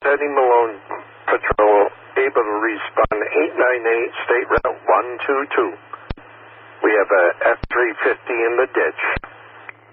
Eddie Malone Patrol, able to respond 898 State Route 122. We have a F-350 in the ditch.